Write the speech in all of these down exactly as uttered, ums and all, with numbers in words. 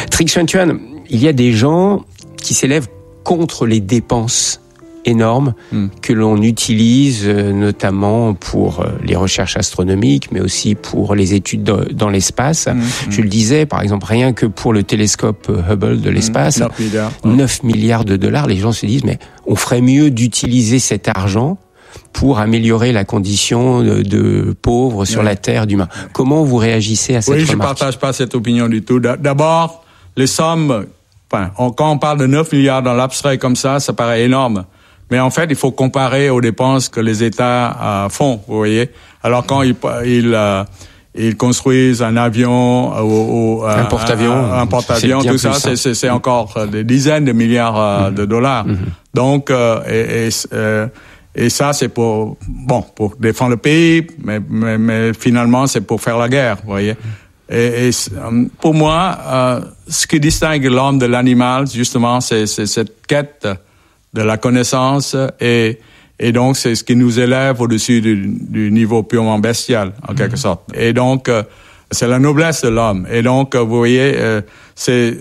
Trịnh Xuân Thuan, il y a des gens qui s'élèvent contre les dépenses énormes mm. que l'on utilise notamment pour les recherches astronomiques, mais aussi pour les études dans l'espace. Mm. Je le disais, par exemple, rien que pour le télescope Hubble de l'espace, mm. neuf milliards. neuf milliards de dollars, les gens se disent, mais on ferait mieux d'utiliser cet argent pour améliorer la condition de, de pauvres sur oui. la Terre d'humains. Comment vous réagissez à cette oui, remarque? Oui, je ne partage pas cette opinion du tout. D'abord, les sommes, enfin, on, quand on parle de neuf milliards dans l'abstrait comme ça, ça paraît énorme. Mais en fait, il faut comparer aux dépenses que les États euh, font, vous voyez. Alors quand ils, ils, euh, ils construisent un avion, ou, ou, un porte-avions, un, un porte-avions, tout ça, c'est, c'est, c'est encore des dizaines de milliards euh, mmh. de dollars. Mmh. Donc, euh, et, et, euh, et ça, c'est pour bon pour défendre le pays, mais, mais, mais finalement, c'est pour faire la guerre, vous voyez. Et, et pour moi, euh, ce qui distingue l'homme de l'animal, justement, c'est, c'est cette quête de la connaissance et, et donc c'est ce qui nous élève au-dessus du, du niveau purement bestial, en quelque mmh. sorte. Et donc, euh, c'est la noblesse de l'homme. Et donc, vous voyez, euh, c'est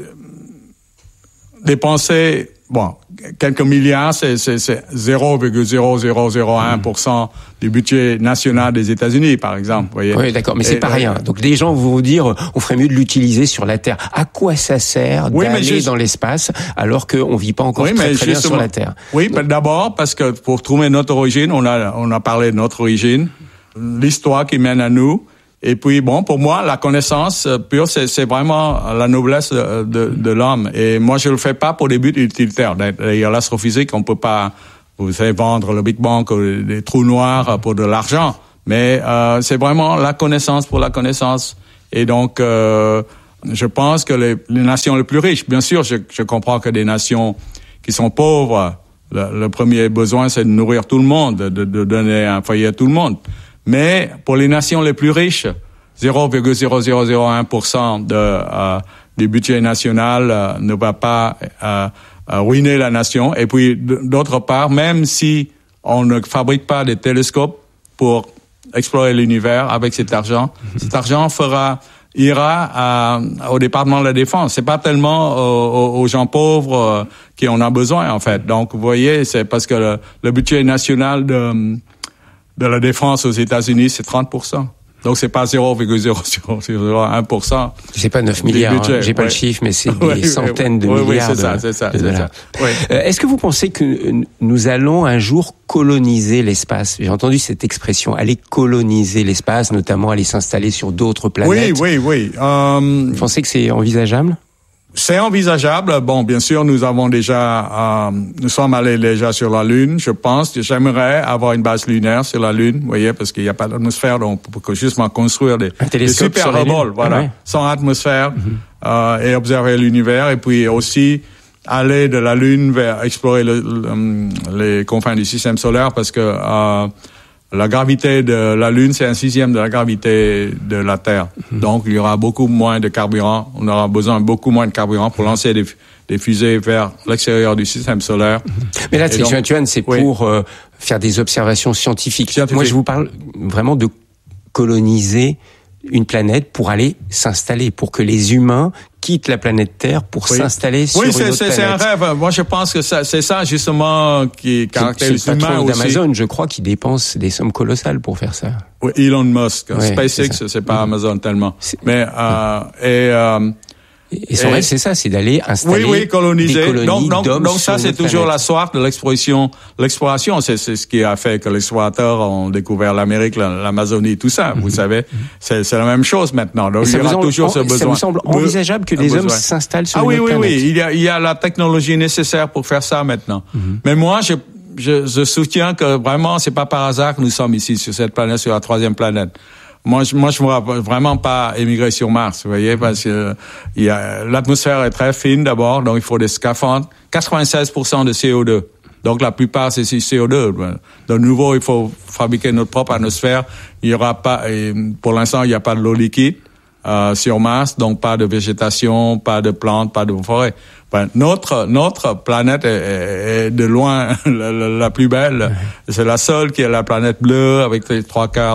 dépenser, bon, quelques milliards, c'est, c'est, c'est zéro virgule zéro zéro zéro un pour cent du budget national des États-Unis, par exemple. Vous voyez. Oui, d'accord, mais c'est et, pas euh, rien. Donc, des gens vont vous dire, on ferait mieux de l'utiliser sur la Terre. À quoi ça sert oui, d'aller juste... dans l'espace alors qu'on vit pas encore oui, très, très bien sur la Terre? Oui, mais d'abord, parce que pour trouver notre origine, on a, on a parlé de notre origine, l'histoire qui mène à nous. Et puis, bon, pour moi, la connaissance pure, c'est, c'est vraiment la noblesse de, de, de l'homme. Et moi, je le fais pas pour des buts utilitaires. D'ailleurs, l'astrophysique, on peut pas, vous savez, vendre le Big Bang ou des trous noirs pour de l'argent. Mais euh, c'est vraiment la connaissance pour la connaissance. Et donc, euh, je pense que les, les nations les plus riches, bien sûr, je, je comprends que des nations qui sont pauvres, le, le premier besoin, c'est de nourrir tout le monde, de, de donner un foyer à tout le monde. Mais pour les nations les plus riches, zéro virgule zéro zéro zéro un pour cent de, euh, du budget national euh, ne va pas euh, ruiner la nation. Et puis, d'autre part, même si on ne fabrique pas des télescopes pour explorer l'univers avec cet argent, mm-hmm. cet argent fera ira à, au département de la défense. C'est pas tellement aux, aux gens pauvres euh, qui en ont besoin, en fait. Donc, vous voyez, c'est parce que le, le budget national de de la défense aux États-Unis, c'est trente pour cent. Donc, c'est pas zéro virgule zéro zéro zéro un pour cent. C'est pas neuf milliards, hein, j'ai pas ouais. le chiffre, mais c'est des oui, centaines de oui, milliards. Oui, c'est ça, c'est ça, de c'est ça. Oui. Euh, est-ce que vous pensez que nous allons un jour coloniser l'espace? J'ai entendu cette expression, aller coloniser l'espace, notamment aller s'installer sur d'autres planètes. Oui, oui, oui. Um, vous pensez que c'est envisageable? C'est envisageable. Bon, bien sûr, nous avons déjà, euh, nous sommes allés déjà sur la Lune, je pense. J'aimerais avoir une base lunaire sur la Lune, vous voyez, parce qu'il n'y a pas d'atmosphère, donc on peut justement construire des, des super robots, voilà, ah ouais. sans atmosphère, mm-hmm. euh, et observer l'univers, et puis aussi aller de la Lune vers explorer le, le, les confins du système solaire, parce que euh, la gravité de la Lune, c'est un sixième de la gravité de la Terre. Mmh. Donc, il y aura beaucoup moins de carburant. On aura besoin de beaucoup moins de carburant pour lancer des, des fusées vers l'extérieur du système solaire. Mmh. Mais là, Trịnh Xuân Thuan, c'est oui. pour euh, faire des observations scientifiques. Scientifique. Moi, je vous parle vraiment de coloniser une planète pour aller s'installer, pour que les humains quittent la planète Terre pour oui. s'installer sur oui, une autre c'est, planète. Oui, c'est un rêve. Moi, je pense que ça, c'est ça, justement, qui caractérise l'humain aussi. C'est le patron d'Amazon, aussi. je crois, qui dépense des sommes colossales pour faire ça. Oui, Elon Musk. Ouais, SpaceX, c'est, c'est pas Amazon tellement. C'est... Mais, euh, et... Euh, Et son rêve, c'est ça, c'est d'aller installer oui, oui, coloniser. des colonies donc, donc, d'hommes donc ça, c'est toujours planète. La soif de l'exploration. L'exploration, c'est, c'est ce qui a fait que les explorateurs ont découvert l'Amérique, l'Amazonie, tout ça. Mm-hmm. Vous savez, c'est, c'est la même chose maintenant. Donc, il y aura semble, toujours ce besoin. Ça vous semble envisageable que des hommes s'installent sur ah, une oui, autre oui, planète? Ah oui, oui, oui. Il y a, il y a la technologie nécessaire pour faire ça maintenant. Mm-hmm. Mais moi, je, je, je soutiens que vraiment, c'est pas par hasard que nous sommes ici sur cette planète, sur la troisième planète. Moi, je, moi, je ne vois vraiment pas émigrer sur Mars, vous voyez, parce que il y a, l'atmosphère est très fine d'abord, donc il faut des scaphandres. quatre-vingt-seize pour cent de C O deux. Donc, la plupart, c'est C O deux. De nouveau, il faut fabriquer notre propre atmosphère. Il y aura pas, et pour l'instant, il n'y a pas de l'eau liquide, euh, sur Mars, donc pas de végétation, pas de plantes, pas de forêt. Enfin, notre, notre planète est, est, est de loin la, la, la plus belle. C'est la seule qui est la planète bleue avec les trois quarts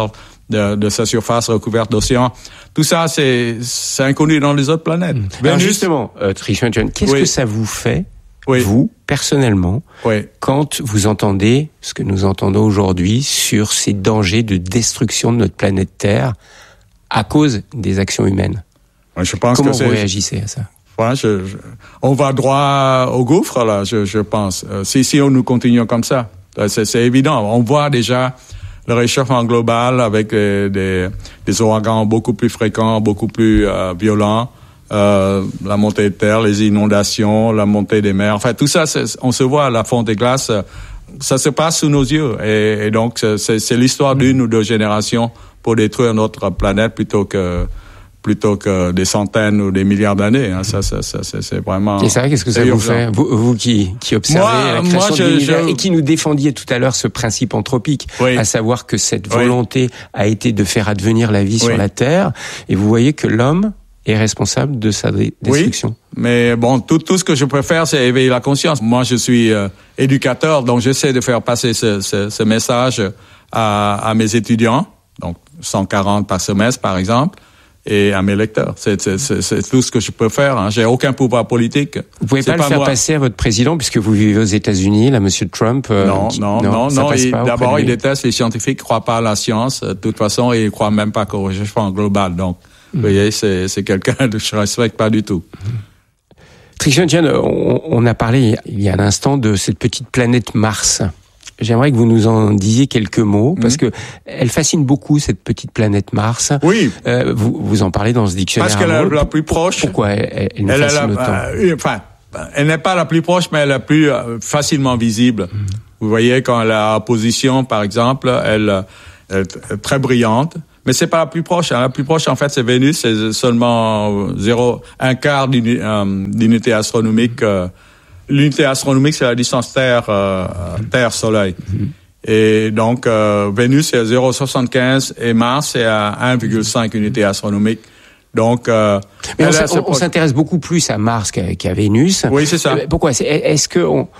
de, de sa surface recouverte d'océans. Tout ça, c'est, c'est inconnu dans les autres planètes. Mmh. Alors justement, euh, Trishman John, qu'est-ce oui. que ça vous fait, oui. vous, personnellement, oui. quand vous entendez ce que nous entendons aujourd'hui sur ces dangers de destruction de notre planète Terre à cause des actions humaines? Ouais, je pense Comment que vous c'est... réagissez à ça? Ouais, je, je, on va droit au gouffre, là, je, je pense. Euh, si, si on nous continuons comme ça, c'est, c'est évident. On voit déjà le réchauffement global avec euh, des, des ouragans beaucoup plus fréquents, beaucoup plus euh, violents, euh, la montée de terre, les inondations, la montée des mers. Enfin, tout ça, c'est, on se voit à la fonte des glaces. Ça se passe sous nos yeux. Et, et donc, c'est, c'est l'histoire d'une ou deux générations pour détruire notre planète plutôt que... plutôt que des centaines ou des milliards d'années. Hein. Ça, ça, ça, c'est, c'est vraiment... Et c'est vrai, qu'est-ce que ça vous fait, vous, vous qui, qui observez moi, la création moi, je, de l'univers je... et qui nous défendiez tout à l'heure ce principe anthropique, oui. à savoir que cette volonté oui. a été de faire advenir la vie oui. sur la Terre, et vous voyez que l'homme est responsable de sa destruction. Oui, mais bon, tout, tout ce que je peux faire, c'est éveiller la conscience. Moi, je suis euh, éducateur, donc j'essaie de faire passer ce, ce, ce message à, à mes étudiants, donc cent quarante par semestre, par exemple, et à mes lecteurs. C'est, c'est, c'est, c'est tout ce que je peux faire. Hein. J'ai aucun pouvoir politique. Vous pouvez c'est pas, pas le faire moi. passer à votre président, puisque vous vivez aux États-Unis, là, Monsieur Trump. Euh, non, qui, non, non, non. Il, d'abord, il déteste les scientifiques, croit pas à la science. De toute façon, il croit même pas qu'au réchauffement global. Donc, mmh. vous voyez, c'est, c'est quelqu'un que je respecte pas du tout. Mmh. Trishman John, on, on a parlé il y a un instant de cette petite planète Mars. J'aimerais que vous nous en disiez quelques mots, parce mmh. que elle fascine beaucoup, cette petite planète Mars. Oui. Euh, vous, vous en parlez dans ce dictionnaire. Parce qu'elle est la plus proche. Pourquoi elle, elle nous elle fascine autant? Euh, enfin, elle n'est pas la plus proche, mais elle est la plus euh, facilement visible. Mmh. Vous voyez, quand elle est en position, par exemple, elle, elle est très brillante. Mais c'est pas la plus proche. La plus proche, en fait, c'est Vénus. C'est seulement zéro, un quart d'unité, euh, d'unité astronomique. Euh, L'unité astronomique, c'est la distance Terre, euh, Terre-Soleil. Mm-hmm. Et donc, euh, Vénus, c'est à zéro virgule soixante-quinze et Mars, c'est à un virgule cinq unités astronomiques. Donc, euh, Mais on, on, on s'intéresse beaucoup plus à Mars qu'à, qu'à Vénus. Oui, c'est ça. Pourquoi? C'est, est-ce que on,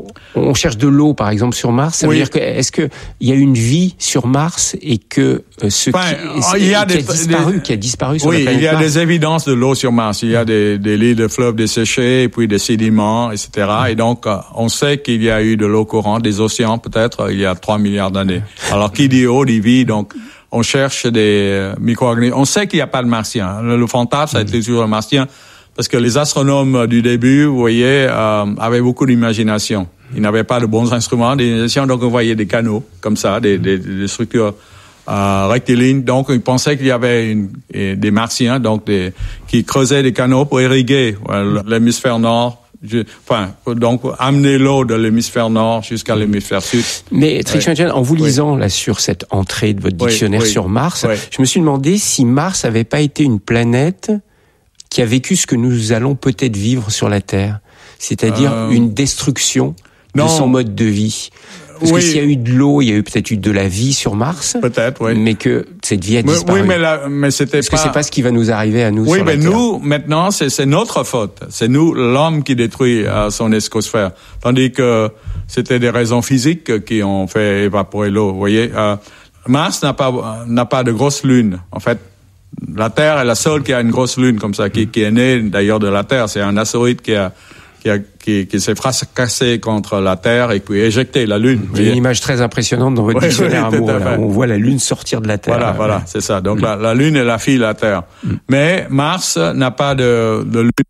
on cherche de l'eau, par exemple, sur Mars? Ça oui. veut dire que, est-ce que il y a une vie sur Mars et que euh, ce enfin, qui, il y a qui, des, a disparu, des, qui a disparu sur oui, la planète il y a Mars. des évidences de l'eau sur Mars. Il y a des, des lits de fleuves desséchés, et puis des sédiments, et cetera. Mm. Et donc, on sait qu'il y a eu de l'eau courante, des océans peut-être, il y a trois milliards d'années. Alors, qui dit eau, dit vie, donc on cherche des micro-organismes. On sait qu'il n'y a pas de martiens. Le, le fantasme, ça a été toujours le martien, parce que les astronomes du début, vous voyez, euh, avaient beaucoup d'imagination. Ils n'avaient pas de bons instruments d'imagination, donc on voyait des canaux, comme ça, des, des, des structures euh, rectilignes. Donc, ils pensaient qu'il y avait une, des martiens, donc des, qui creusaient des canaux pour irriguer euh, l'hémisphère nord. Je, enfin, donc amener l'eau de l'hémisphère nord jusqu'à l'hémisphère sud. Mais Trishman John, en vous lisant oui. là sur cette entrée de votre dictionnaire oui, oui. sur Mars, oui. je me suis demandé si Mars avait pas été une planète qui a vécu ce que nous allons peut-être vivre sur la Terre, c'est-à-dire euh... une destruction non. de son mode de vie. Parce oui. que s'il y a eu de l'eau, il y a eu peut-être eu de la vie sur Mars. Peut-être, oui. Mais que cette vie a mais, disparu. Oui, mais, la, mais c'était Est-ce pas... que c'est pas ce qui va nous arriver à nous oui, sur la mais Terre? nous, maintenant, c'est, c'est notre faute. C'est nous, l'homme, qui détruit euh, son éscosphère. Tandis que c'était des raisons physiques qui ont fait évaporer l'eau. Vous voyez, euh, Mars n'a pas, n'a pas de grosse lune. En fait, la Terre est la seule qui a une grosse lune comme ça, qui, qui est née d'ailleurs de la Terre. C'est un astéroïde qui a, qui, a, qui, qui s'est fracassé contre la Terre et puis éjecté la Lune. Il y a une image très impressionnante dans votre oui, dictionnaire oui, amour. Là, on voit la Lune sortir de la Terre. Voilà, là, voilà, ouais. c'est ça. Donc mm. la, la Lune est la fille de la Terre. Mm. Mais Mars n'a pas de, de Lune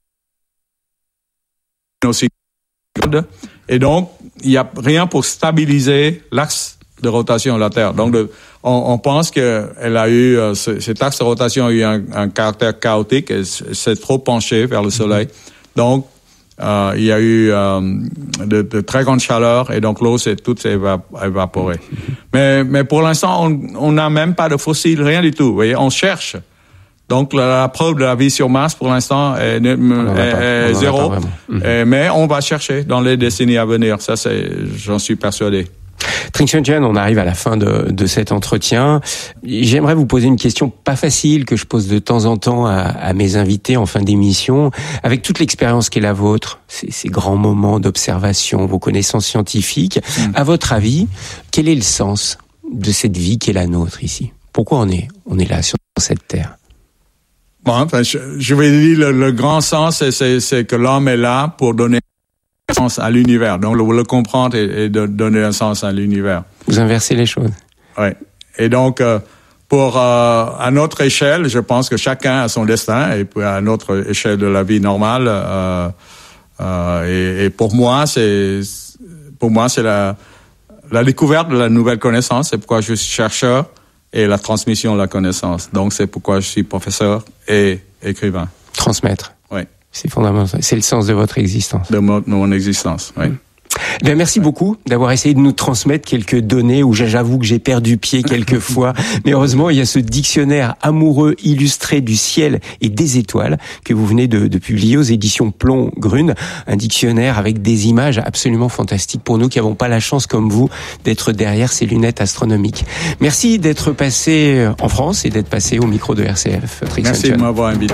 aussi grande. Et donc, il n'y a rien pour stabiliser l'axe de rotation de la Terre. Donc, le, on, on pense qu'elle a eu, euh, ce, cet axe de rotation a eu un, un caractère chaotique, elle s'est trop penchée vers le Soleil. Mm-hmm. Donc, euh, il y a eu euh, de, de très grandes chaleurs et donc l'eau s'est toute évap- évaporée. Mm-hmm. Mais, mais pour l'instant, on n'a même pas de fossiles, rien du tout. Vous voyez, on cherche. Donc, la, la preuve de la vie sur Mars, pour l'instant, est, est, est zéro. Mm-hmm. Et, mais on va chercher dans les décennies à venir. Ça, c'est, j'en suis persuadé. Trishman John, on arrive à la fin de, de cet entretien. J'aimerais vous poser une question pas facile que je pose de temps en temps à, à mes invités en fin d'émission. Avec toute l'expérience qui est la vôtre, ces, ces grands moments d'observation, vos connaissances scientifiques, mmh. à votre avis, quel est le sens de cette vie qui est la nôtre ici ? Pourquoi on est, on est là sur cette terre? Bon, enfin, je, je vais dire le, le grand sens, c'est, c'est, c'est que l'homme est là pour donner un sens à l'univers. Donc, le, le comprendre et, et de donner un sens à l'univers. Vous inversez les choses. Oui. Et donc, euh, pour euh, à notre échelle, je pense que chacun a son destin, et puis à notre échelle de la vie normale. Euh, euh, et, et pour moi, c'est pour moi c'est la la découverte de la nouvelle connaissance. C'est pourquoi je suis chercheur, et la transmission de la connaissance. Donc, c'est pourquoi je suis professeur et écrivain. Transmettre. Oui. C'est fondamental. C'est le sens de votre existence. De mon, de mon existence. Oui. Mmh. Ben merci beaucoup d'avoir essayé de nous transmettre quelques données où j'avoue que j'ai perdu pied quelques fois. Mais heureusement, il y a ce dictionnaire amoureux illustré du ciel et des étoiles que vous venez de, de publier aux éditions Plomb Grune. Un dictionnaire avec des images absolument fantastiques pour nous qui n'avons pas la chance comme vous d'être derrière ces lunettes astronomiques. Merci d'être passé en France et d'être passé au micro de R C F. Merci de m'avoir invité.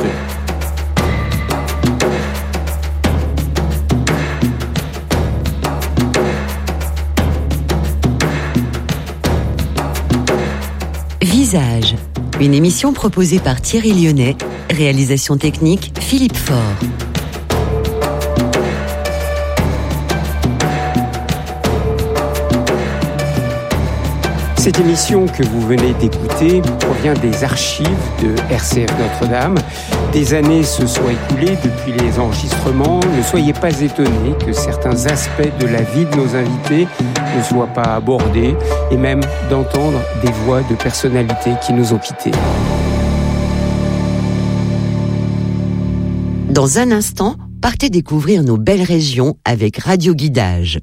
Visage, une émission proposée par Thierry Lyonnais, réalisation technique Philippe Faure. Cette émission que vous venez d'écouter provient des archives de R C F Notre-Dame. Des années se sont écoulées depuis les enregistrements. Ne soyez pas étonnés que certains aspects de la vie de nos invités ne soient pas abordés et même d'entendre des voix de personnalités qui nous ont quittés. Dans un instant, partez découvrir nos belles régions avec Radio Guidage.